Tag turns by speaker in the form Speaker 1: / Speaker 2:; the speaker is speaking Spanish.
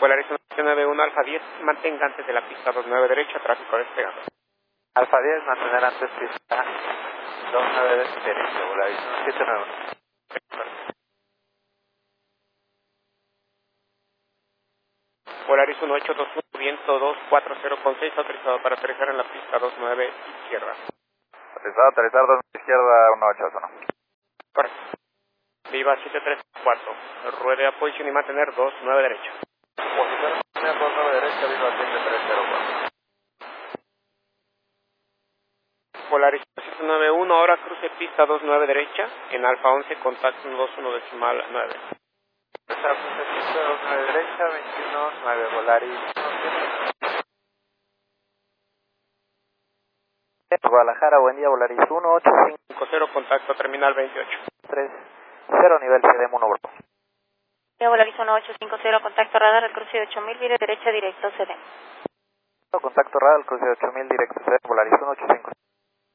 Speaker 1: Volaris 191 Alfa 10, mantenga antes de la pista 29 derecha, tráfico despegado.
Speaker 2: Alfa 10, mantener antes pista 29 derecha, Volaris 171.
Speaker 1: Volaris 1821, viento 240 con 6, autorizado para aterrizar en la pista 29 izquierda.
Speaker 2: Autorizado, aterrizar 2 izquierda, 181.
Speaker 1: Correcto. Viva 734, ruede a posición y mantener 29 derecha.
Speaker 2: Posición 29 derecha, Viva 7304.
Speaker 1: Volaris 791, ahora cruce pista 29 derecha, en Alfa 11, contacto 21 decimal 9.
Speaker 2: Pista 29 derecha, 21 9, Volaris 1. Guadalajara, buen día, Volaris 185.
Speaker 1: Contacto terminal 28.
Speaker 2: 30, nivel CDM 1 Bravo.
Speaker 3: Volaris 1850, contacto radar al cruce de 8000, vire derecha directo CDM.
Speaker 2: Contacto radar al cruce de 8000, directo CDM, Volaris 185.